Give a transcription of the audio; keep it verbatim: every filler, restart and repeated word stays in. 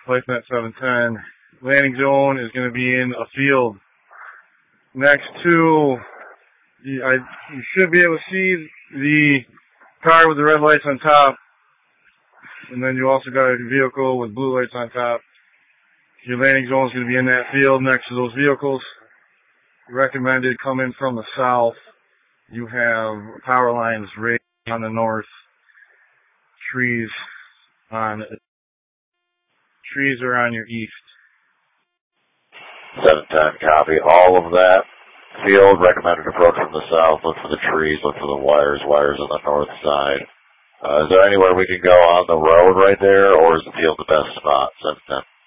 FlightNet seven ten. Landing zone is going to be in a field next to, you, I, you should be able to see the car with the red lights on top. And then you also got a vehicle with blue lights on top. Your landing zone is going to be in that field next to those vehicles. Recommended come in from the south. You have power lines right on the north. Trees on trees are on your east. seven ten, copy. All of that field, recommended approach from the south. Look for the trees, look for the wires, wires on the north side. Uh, is there anywhere we can go on the road right there, or is the field the best spot? seven ten.